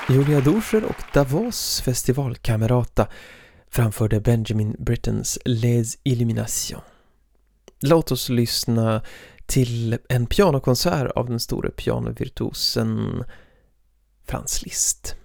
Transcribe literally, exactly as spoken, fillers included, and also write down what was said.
Julia Duscher och Davos festivalkamerata framförde Benjamin Brittens Les Illuminations. Låt oss lyssna till en pianokonsert av den store pianovirtuosen Franz Liszt.